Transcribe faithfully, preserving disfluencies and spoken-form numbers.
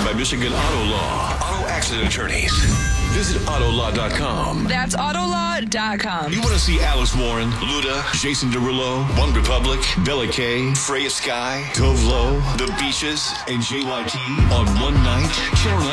by Michigan Auto Law. Auto accident attorneys. Visit auto law dot com. That's auto law dot com. You want to see Alex Warren, Luda, Jason Derulo, One Republic, Bella Kay, Freya Sky, Tove Lo, The Beaches, and J Y T on one night? Channel